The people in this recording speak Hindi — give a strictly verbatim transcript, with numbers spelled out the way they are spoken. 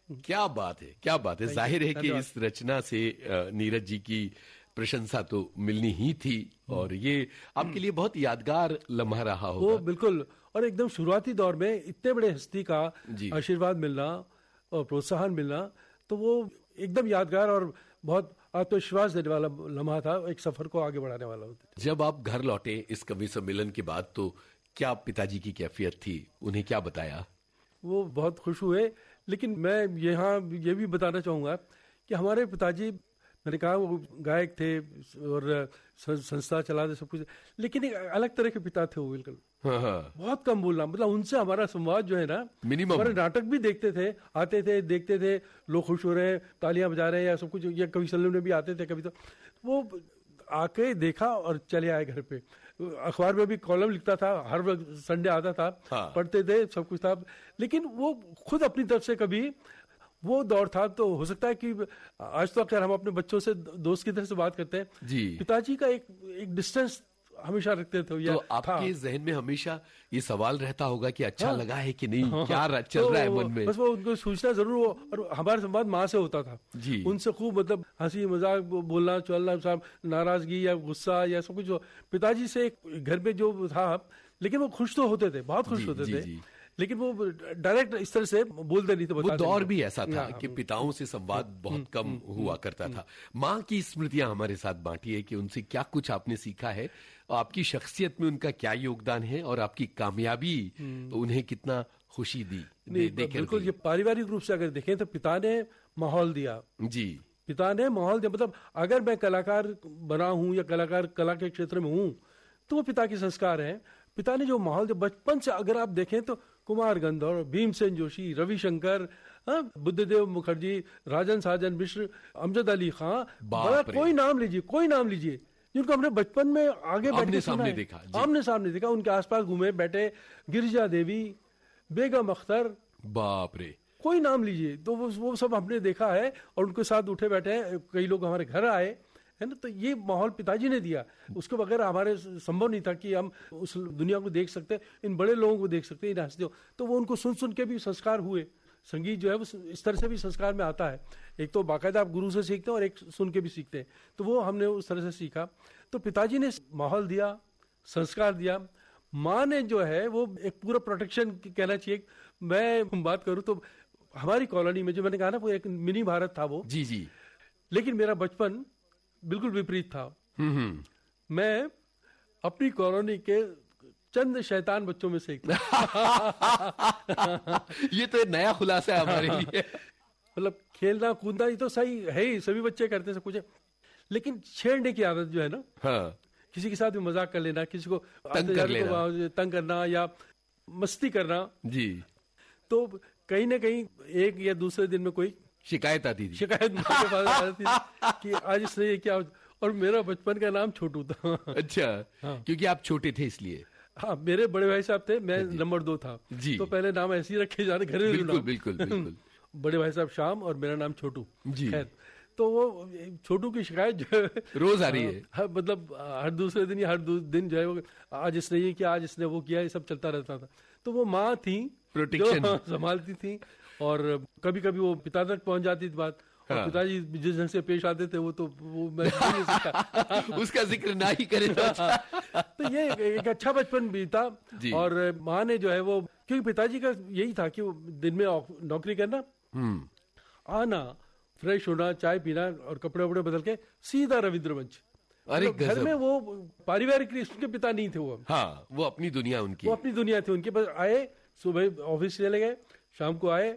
क्या बात है, क्या बात है। जाहिर है कि इस रचना से नीरज जी की प्रशंसा तो मिलनी ही थी और ये आपके लिए बहुत यादगार लम्हा रहा होगा। वो बिल्कुल, और एकदम शुरुआती दौर में इतने बड़े हस्ती का आशीर्वाद मिलना और प्रोत्साहन मिलना, तो वो एकदम यादगार और बहुत आत्मविश्वास देने वाला लम्हा था, एक सफर को आगे बढ़ाने वाला होता था। जब आप घर लौटे इस कवि सम्मेलन के बाद, तो क्या पिताजी की कैफियत थी, उन्हें क्या बताया? वो बहुत खुश हुए, लेकिन मैं यहाँ ये भी बताना चाहूँगा कि हमारे पिताजी, मैंने कहा वो गायक थे और संस्था चलाते सब कुछ, लेकिन एक अलग तरह के पिता थे वो, बिल्कुल हाँ हाँ। बहुत कम बोलना, मतलब उनसे हमारा संवाद जो है ना, मिनिमम। हमारे नाटक भी देखते थे, आते थे, देखते थे, लोग खुश हो रहे हैं, तालियां बजा रहे हैं या सब कुछ, या कभी सल्लू में भी आते थे, कभी तो वो आके देखा और चले आए घर पे। अखबार में भी कॉलम लिखता था, हर वक्त संडे आता था, हाँ। पढ़ते थे, सब कुछ था, लेकिन वो खुद अपनी तरफ से कभी, वो दौर था तो हो सकता है कि आज तो अक्सर हम अपने बच्चों से दोस्त की तरह से बात करते हैं जी, पिताजी का एक एक डिस्टेंस हमेशा रखते थे। तो आपके जहन में हमेशा ये सवाल रहता होगा कि अच्छा हाँ, लगा है कि नहीं, हाँ, क्या चल तो रहा है मन में। बस वो उनको सूचना जरूर हो, और हमारा संवाद माँ से होता था जी, उनसे खूब मतलब हंसी मजाक बोलना चलना, साहब नाराजगी या गुस्सा या सब कुछ। पिताजी से घर में जो था, लेकिन वो खुश तो होते थे, बहुत खुश होते थे, लेकिन वो डायरेक्ट इस तरह से बोलते नहीं थे। वो दौर भी ऐसा था कि पिताओं से संवाद बहुत कम हुआ करता था। माँ की स्मृतियां हमारे साथ बांटी है कि उनसे क्या कुछ आपने सीखा है, आपकी शख्सियत में उनका क्या योगदान है और आपकी कामयाबी उन्हें कितना खुशी दी। नहीं, बिल्कुल, ये पारिवारिक रूप से अगर देखें तो पिता ने माहौल दिया जी, पिता ने माहौल दिया। मतलब अगर मैं कलाकार बना हूं या कलाकार कला के क्षेत्र में हूं, तो वो पिता के संस्कार हैं। पिता ने जो माहौल दिया बचपन से, अगर आप देखें तो कुमार गंधर्व, भीमसेन जोशी, रविशंकर, बुद्धदेव मुखर्जी, राजन साजन मिश्र, अमजद अली खां, बड़ा कोई नाम लीजिए, कोई नाम लीजिए जिनको हमने बचपन में आगे आमने सामने देखा, आमने सामने देखा, उनके आसपास घूमे बैठे, गिरिजा देवी, बेगम अख्तर, बाप रे, कोई नाम लीजिए, तो वो वो सब हमने देखा है और उनके साथ उठे बैठे हैं। कई लोग हमारे घर आए है ना, तो ये माहौल पिताजी ने दिया। उसके बगैर हमारे संभव नहीं था कि हम उस दुनिया को देख सकते, इन बड़े लोगों को देख सकते, इन हंसते हो। तो वो उनको सुन सुन के भी संस्कार हुए। संगीत जो है वो इस तरह से भी संस्कार में आता है, एक तो बाकायदा आप गुरु से सीखते हैं और एक सुन के भी सीखते हैं, तो वो हमने उस तरह से सीखा। तो पिताजी ने माहौल दिया, संस्कार दिया। माँ ने जो है वो एक पूरा प्रोटेक्शन कहना चाहिए। मैं बात करूँ तो हमारी कॉलोनी में, जो मैंने कहा ना, वो एक मिनी भारत था वो जी जी, लेकिन मेरा बचपन बिल्कुल विपरीत था। मैं अपनी कॉलोनी के चंद शैतान बच्चों में से एक ये तो नया खुलासा है हमारे लिए। मतलब खेलना कूदना ये तो सही है ही, सभी बच्चे करते सब कुछ है, लेकिन छेड़ने की आदत जो है ना, हाँ। किसी के साथ भी मजाक कर लेना, किसी को तंग कर लेना, को तंग करना या मस्ती करना जी, तो कहीं ना कहीं एक या दूसरे दिन में कोई शिकायत आती थी, शिकायत मेरे पास आती थी कि आज इसने ये क्या। और मेरा बचपन का नाम छोटू था। अच्छा, हाँ। क्योंकि आप छोटे थे इसलिए। हाँ, मेरे बड़े भाई साहब थे, मैं नंबर दो था जी, तो पहले नाम ऐसे ही रखे जाने, घरेलू नाम। बिल्कुल बिल्कुल। बड़े भाई साहब श्याम और मेरा नाम छोटू जी। खैर, तो वो छोटू की शिकायत जो है रोज आ रही है, हाँ, मतलब हर दूसरे दिन या हर दिन जो है वो, आज इसने ये किया, आज इसने वो किया, ये सब चलता रहता था। तो वो माँ थी प्रोटेक्शन संभालती थी, और कभी कभी वो पिता तक पहुंच जाती थी बात। हाँ। और पिताजी जिस ढंग से पेश आते थे वो तो वो मैं नहीं सकता उसका जिक्र ना ही करे तो अच्छा। तो ये एक अच्छा बचपन बीता। और माँ ने जो है वो, क्योंकि पिताजी का यही था कि वो दिन में नौकरी करना, आना, फ्रेश होना, चाय पीना और कपड़े वपड़े बदल के सीधा रविंद्र मंच। अरे तो घर में वो पारिवारिक, उसके पिता नहीं थे वो, हाँ, वो अपनी दुनिया उनकी, वो अपनी दुनिया थी उनके। बस आए, सुबह ऑफिस चले गए, शाम को आए,